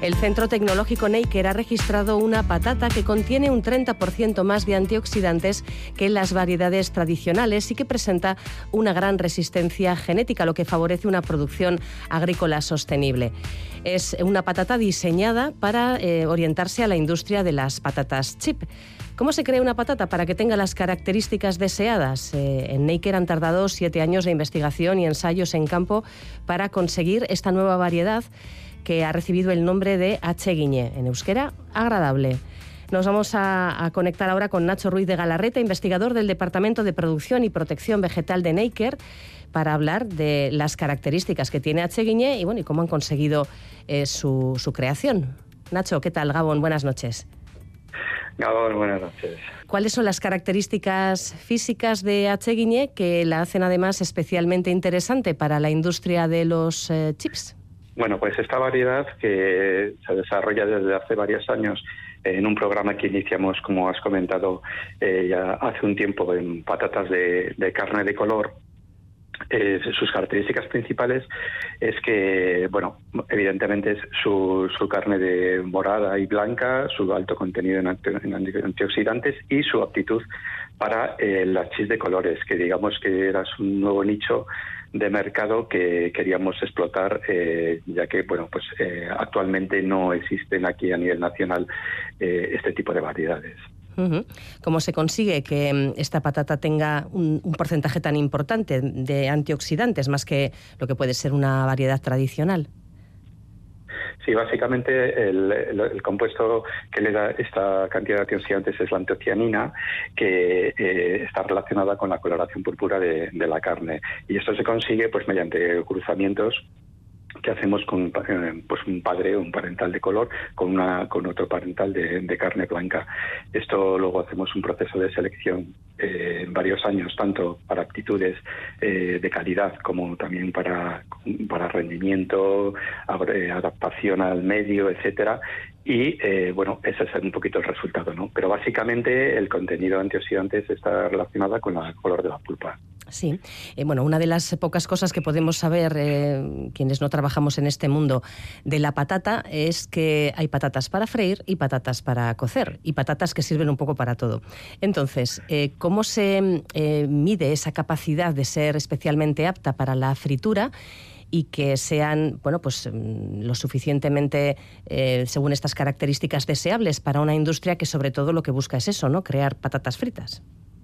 El Centro Tecnológico Neiker ha registrado una patata que contiene un 30% más de antioxidantes que las variedades tradicionales y que presenta una gran resistencia genética, lo que favorece una producción agrícola sostenible. Es una patata diseñada para orientarse a la industria de las patatas chip. ¿Cómo se crea una patata para que tenga las características deseadas? En Neiker han tardado 7 años de investigación y ensayos en campo para conseguir esta nueva variedad que ha recibido el nombre de H. Guiñé, en euskera, agradable. Nos vamos a conectar ahora con Nacho Ruiz de Galarreta, investigador del Departamento de Producción y Protección Vegetal de Neiker, para hablar de las características que tiene H. Guiñé y cómo han conseguido su creación. Nacho, ¿qué tal? Gabón, buenas noches. Gabón, buenas noches. ¿Cuáles son las características físicas de H. Guiñé que la hacen además especialmente interesante para la industria de los chips? Bueno, pues esta variedad que se desarrolla desde hace varios años en un programa que iniciamos, como has comentado, ya hace un tiempo en patatas de carne de color. Sus características principales es que, bueno, evidentemente es su carne de morada y blanca, su alto contenido en antioxidantes y su aptitud para las chips de colores, que digamos que era un nuevo nicho de mercado que queríamos explotar, ya que actualmente no existen aquí a nivel nacional este tipo de variedades. ¿Cómo se consigue que esta patata tenga un porcentaje tan importante de antioxidantes, más que lo que puede ser una variedad tradicional? Sí, básicamente el compuesto que le da esta cantidad de antioxidantes es la antocianina, que está relacionada con la coloración púrpura de la carne. Y esto se consigue pues mediante cruzamientos que hacemos con un padre o un parental de color con otro parental de carne blanca. Esto luego hacemos un proceso de selección en varios años, tanto para aptitudes de calidad como también para rendimiento, adaptación al medio, etcétera. Y ese es un poquito el resultado, ¿no? Pero básicamente el contenido de antioxidantes está relacionado con el color de la pulpa. Sí. Una de las pocas cosas que podemos saber quienes no trabajamos en este mundo de la patata es que hay patatas para freír y patatas para cocer y patatas que sirven un poco para todo. Entonces, ¿cómo se mide esa capacidad de ser especialmente apta para la fritura y que sean lo suficientemente, según estas características, deseables para una industria que sobre todo lo que busca es eso, ¿no? Crear patatas fritas?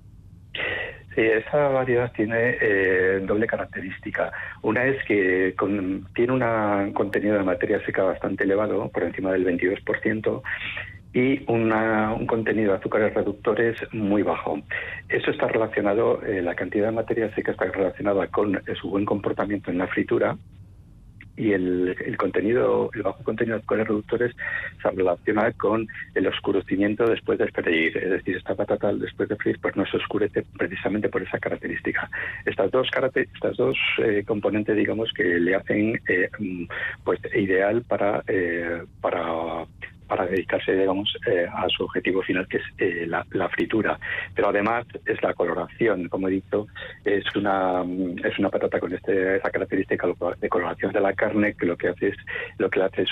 Sí, esa variedad tiene doble característica. Una es que tiene un contenido de materia seca bastante elevado, por encima del 22%, y un contenido de azúcares reductos muy bajo. Eso está relacionado, la cantidad de materia seca está relacionada con su buen comportamiento en la fritura, y el bajo contenido de azúcares reductores se relaciona con el oscurecimiento después de freír. Es decir, esta patata después de freír pues no se oscurece precisamente por esa característica. Estas dos componentes, digamos, que le hacen ideal para dedicarse, digamos, a su objetivo final, que es la fritura. Pero además es la coloración, como he dicho, es una patata con esa característica de coloración de la carne, que lo que hace es